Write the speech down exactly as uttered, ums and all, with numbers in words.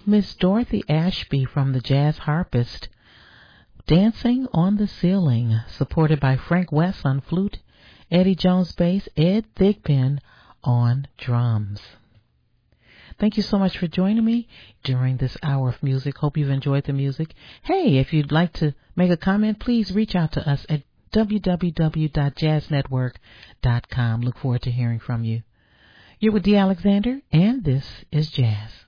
Miss Dorothy Ashby from the Jazz Harpist, Dancing on the Ceiling, supported by Frank West on flute, Eddie Jones bass, Ed Thigpen on drums. Thank you so much for joining me during this hour of music. Hope you've enjoyed the music. Hey, if you'd like to make a comment, please reach out to us at w w w dot jazz network dot com. Look forward to hearing from you. You're with Dee Alexander, and this is Jazz.